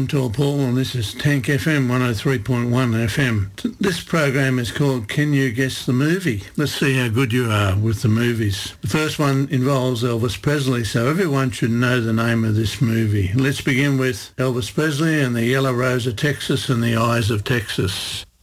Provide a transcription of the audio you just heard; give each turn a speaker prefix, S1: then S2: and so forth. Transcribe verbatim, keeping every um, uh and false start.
S1: I'm Tor Paul and this is Tank F M one oh three point one F M. This program is called Can You Guess the Movie? Let's see how good you are with the movies. The first one involves Elvis Presley, so everyone should know the name of this movie. Let's begin with Elvis Presley and the Yellow Rose of Texas and the Eyes of Texas.